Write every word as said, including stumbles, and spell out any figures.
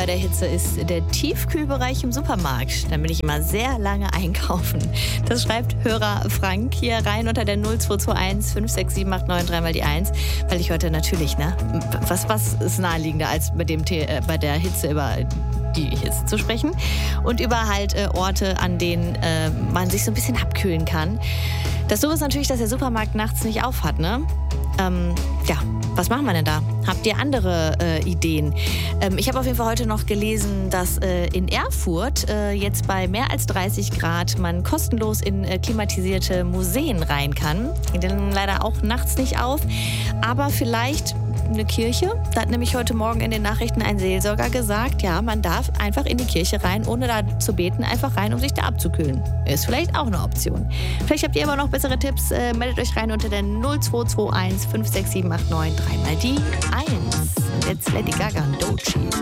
der Hitze ist der Tiefkühlbereich im Supermarkt. Da bin ich immer sehr lange einkaufen. Das schreibt Hörer Frank hier rein unter der null zwei zwei eins fünf sechs sieben acht neun drei mal die eins. Weil ich heute natürlich, ne, was, was ist naheliegender als bei, dem The- äh, bei der Hitze über die Hitze zu sprechen und über halt äh, Orte, an denen äh, man sich so ein bisschen abkühlen kann. Das Doofe ist natürlich, dass der Supermarkt nachts nicht auf hat, ne? Ähm, ja, was machen wir denn da? Habt ihr andere äh, Ideen? Ähm, ich habe auf jeden Fall heute noch gelesen, dass äh, in Erfurt äh, jetzt bei mehr als dreißig Grad man kostenlos in äh, klimatisierte Museen rein kann. Die sind leider auch nachts nicht auf, aber vielleicht eine Kirche. Da hat nämlich heute Morgen in den Nachrichten ein Seelsorger gesagt, ja, man darf einfach in die Kirche rein, ohne da zu beten, einfach rein, um sich da abzukühlen. Ist vielleicht auch eine Option. Vielleicht habt ihr aber noch bessere Tipps. Äh, meldet euch rein unter der null zwei zwei eins fünf sechs sieben acht neun drei mal die eins. Jetzt Lady Gaga und Doechii.